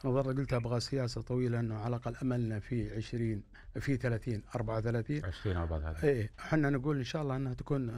مرة قلت أبغى سياسة طويلة، أنه على الأقل أملنا في 20، في 30 34. 20 4 إيه، احنا نقول إن شاء الله أنها تكون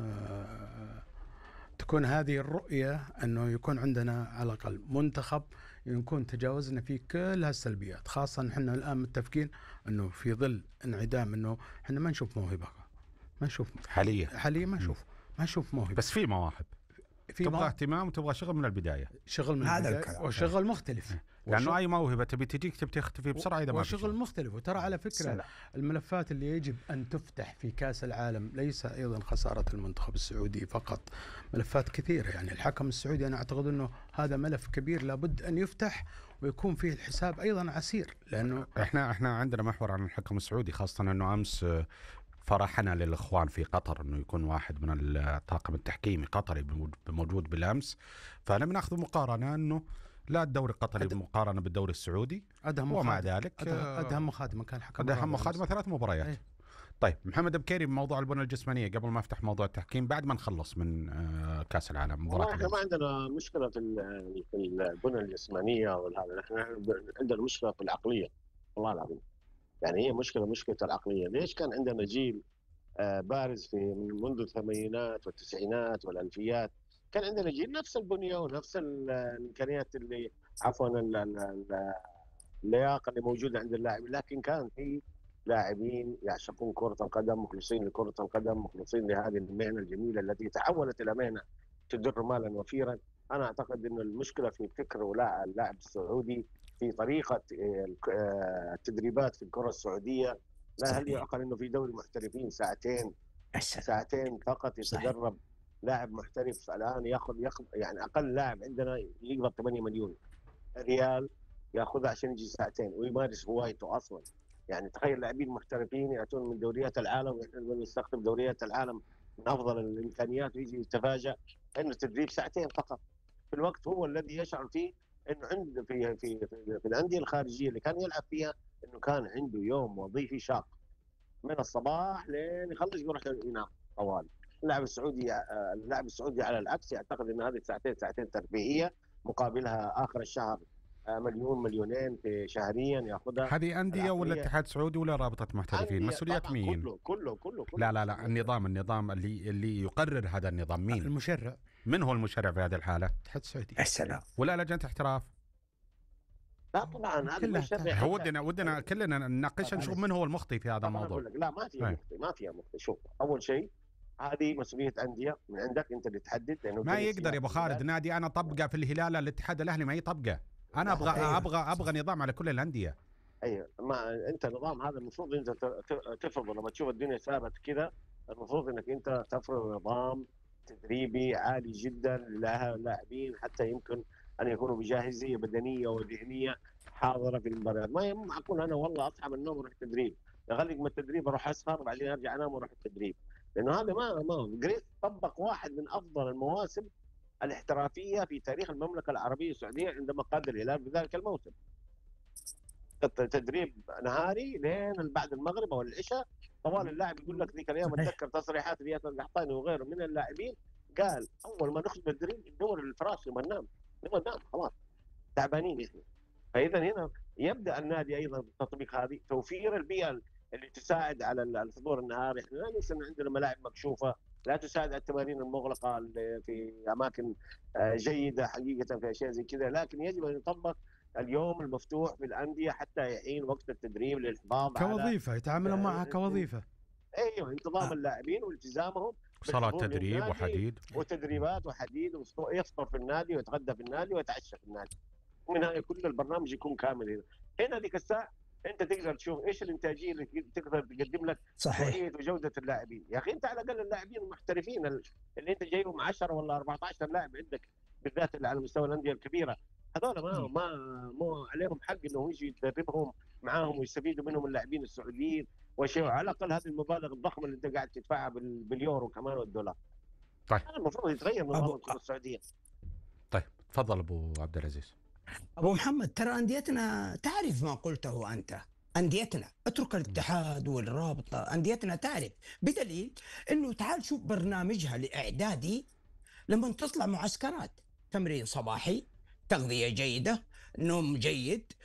تكون هذه الرؤية، أنه يكون عندنا على الأقل منتخب يكون تجاوزنا فيه كل هالسلبيات، خاصة احنا الآن متفقين أنه في ظل انعدام، أنه احنا ما نشوف موهبة، ما نشوف حاليا ما نشوف موهبة، بس في مواهب تبغى اهتمام وتبغى شغل من البداية، شغل من البداية وشغل مختلف، لأنه أي موهبة تبي تجيك تبي تختفي بسرعة إذا ما في وشغل مختلف. وترى على فكرة الملفات اللي يجب أن تفتح في كأس العالم ليس أيضا خسارة المنتخب السعودي فقط، ملفات كثيرة. يعني الحكم السعودي أنا أعتقد أنه هذا ملف كبير لابد أن يفتح ويكون فيه الحساب أيضا عسير، لأنه إحنا عندنا محور عن الحكم السعودي، خاصة أنه أمس فرحنا للإخوان في قطر أنه يكون واحد من الطاقم التحكيمي قطري موجود بالأمس، فلم نأخذ مقارنة أنه لا الدوري القطري مقارنة بالدوري السعودي، ومع ذلك أدهم مخادمة كان حكم، أدهم مخادمة 3 مباريات. طيب محمد بكيري، بموضوع البنى الجسمانية قبل ما افتح موضوع التحكيم بعد ما نخلص من كأس العالم. والله احنا ما عندنا مشكلة في البنى الجسمانية وهذا، احنا عندنا مشكلة في العقلية والله العظيم. يعني هي مشكلة العقلية. ليش كان عندنا جيل بارز في منذ الثمانينات والتسعينات والألفيات، كان عندنا جيل نفس البنية ونفس الإمكانيات اللي عفوا اللياقة اللي موجودة عند اللاعب، لكن كان في لاعبين يعشقون كرة القدم، مخلصين لكرة القدم، مخلصين لهذه المهنة الجميلة التي تحولت إلى مهنة تدر مالا وفيرا. أنا أعتقد أن المشكلة في فكر اللاعب السعودي في طريقة التدريبات في الكرة السعودية. لا، هل يعقل أنه في دوري محترفين ساعتين فقط يتدرب لاعب محترف الآن ياخذ يعني أقل لاعب عندنا يقبض 8 مليون ريال ياخذها عشان يجي ساعتين ويمارس هوايته أصلا. يعني تخيل لاعبين محترفين يأتون من دوريات العالم، ونحن نستخدم دوريات العالم من أفضل الإمكانيات، ويجي يتفاجأ أنه تدريب ساعتين فقط، في الوقت هو الذي يشعر فيه أنه عنده في الأندية الخارجية اللي كان يلعب فيها أنه كان عنده يوم وظيفي شاق من الصباح لين يخلص يروح ينام طوال. اللاعب السعودي على العكس يعتقد أن هذه ساعتين ترفيهية مقابلها آخر الشهر مليون مليونين في شهريا ياخذها. هذه أندية ولا اتحاد سعودي ولا رابطة محترفين؟ مسؤوليات مين؟ كله لا النظام اللي يقرر هذا النظام مين؟ المشرع. من هو المشرع في هذه الحالة؟ الاتحاد السعودي. السلام. ولا لجنة احتراف؟ لا طبعا هذا المشرع. ودنا كلنا نناقش نشوف من هو المخطئ في هذا الموضوع. لا ما فيها مخطئ. شوف، اول شيء هذه مسؤوليه انديه من عندك انت اللي تحدد، لانه ما يقدر يا ابو خالد نادي انا طبقه في الهلال الاتحاد الاهلي ما يطبقه. انا ابغى نظام على كل الانديه. ايوه، ما انت نظام هذا المفروض انت تفرض. لما تشوف الدنيا ثابت كذا المفروض انك انت تفرض نظام تدريبي عالي جدا للاعبين، حتى يمكن ان يكونوا بجاهزيه بدنيه وذهنيه حاضره في المباريات. ما معقول انا والله اصحى من النوم واروح التدريب، اغلق من التدريب اروح اسهر وبعدين ارجع انام واروح التدريب، لانه هذا ما جريس طبق واحد من افضل المواسم الاحترافيه في تاريخ المملكه العربيه السعوديه عندما قاد الهلال في ذلك الموسم. تدريب نهاري لين بعد المغرب او العشاء طوال. اللاعب يقول لك ذيك الايام اتذكر تصريحات رياض القحطاني وغيره من اللاعبين، قال اول ما نخرج التدريب ندور الفراش نبغى ننام خلاص تعبانين احنا. فاذا هنا يبدا النادي ايضا بتطبيق هذه، توفير البيئه اللي تساعد على الحضور النهاري. احنا لا ننسى ان عندنا ملاعب مكشوفه لا تساعد على التمارين المغلقه في اماكن جيده حقيقه في اشياء زي كذا، لكن يجب ان يطبق اليوم المفتوح في الانديه حتى يعين وقت التدريب للحفاظ كوظيفه يتعاملون معها كوظيفه. ايوه، انتظام اللاعبين والتزامهم صلاة تدريب وحديد وتدريبات وحديد، ويفطر في النادي ويتغدى في النادي ويتعشى في النادي، ومن هنا كل البرنامج يكون كامل. هنا ذيك الساعه انت تقدر تشوف ايش الانتاجيه اللي تقدر تقدم لك صحيح وجوده اللاعبين. يا اخي انت على الاقل اللاعبين المحترفين اللي انت جايبهم 10 ولا 14 لاعب عندك بالذات اللي على مستوى الانديه الكبيره، هذول ما عليهم حق انه يجي يدربهم معاهم ويستفيدوا منهم اللاعبين السعوديين وشيء، على الاقل هذه المبالغ الضخمه اللي انت قاعد تدفعها باليورو كمان والدولار. طيب هذا المفروض يتغير نظام الكره السعوديه. طيب تفضل ابو عبد العزيز. ابو محمد، ترى انديتنا تعرف ما قلته انت، انديتنا اترك الاتحاد والرابطه، انديتنا تعرف، بدليل انه تعال شوف برنامجها لاعدادي لما تطلع معسكرات، تمرين صباحي، تغذيه جيده، نوم جيد،